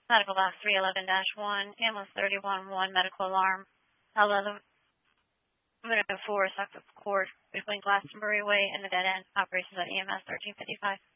Medical box 311-1, ambulance 31-1, medical alarm, 11-4, Success Court between Glastonbury Way and the dead end. Operations at EMS 1355.